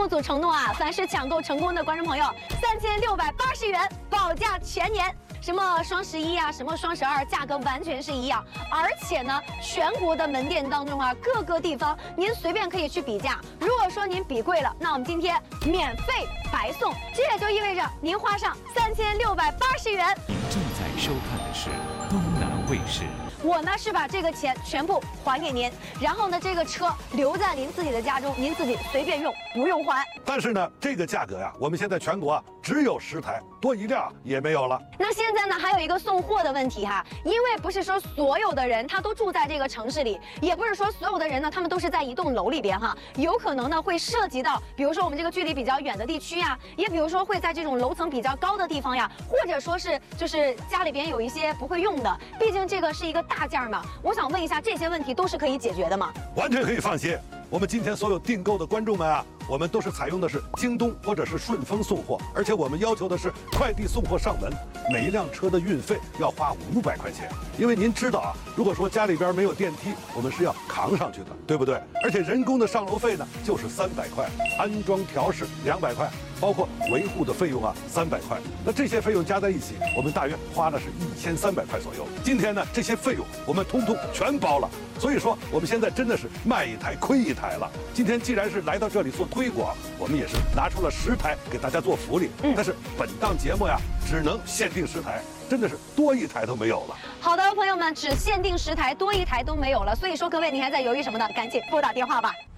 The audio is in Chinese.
组承诺啊，凡是抢购成功的观众朋友，3680元保价全年。什么双11啊，什么双12，价格完全是一样。而且呢，全国的门店当中啊，各个地方您随便可以去比价。如果说您比贵了，那我们今天免费白送，这也就意味着您花上3680元。 您正在收看的是东南卫视。 我呢是把这个钱全部还给您，然后呢这个车留在您自己的家中，您自己随便用，不用还。 但是呢，这个价格呀，我们现在全国只有10台，多一辆也没有了。 那现在呢还有一个送货的问题哈，因为不是说所有的人他都住在这个城市里，也不是说所有的人呢他们都是在一栋楼里边哈，有可能呢会涉及到，比如说我们这个距离比较远的地区呀，也比如说会在这种楼层比较高的地方呀，或者说是就是家里边有一些不会用的，毕竟这个是一个大件嘛。我想问一下，这些问题都是可以解决的吗？ 完全可以放心。我们今天所有订购的观众们啊，我们都是采用的是京东或者是顺丰送货，而且我们要求的是快递送货上门，每一辆车的运费要花500块钱。因为您知道啊，如果说家里边没有电梯，我们是要扛上去的，对不对？而且人工的上楼费呢，就是300块，安装调试200块，包括维护的费用啊300块。那这些费用加在一起，我们大约花的是1300块左右。今天呢，这些费用我们通通全包了。所以说，我们现在真的是卖一台亏一台了。今天既然是来到这里做推广，我们也是拿出了10台给大家做福利。但是本档节目呀，只能限定10台，真的是多一台都没有了。 好的，朋友们，只限定10台，多一台都没有了。所以说，各位你还在犹豫什么呢？赶紧拨打电话吧。